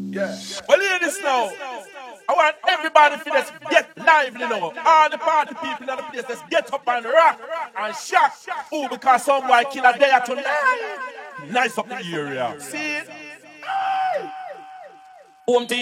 Yeah. Well, hear this now. I want everybody to just get lively now. All the party people in the place, let's get up and rock and shock. Oh, because some white killer there tonight. Nice up the area. See it?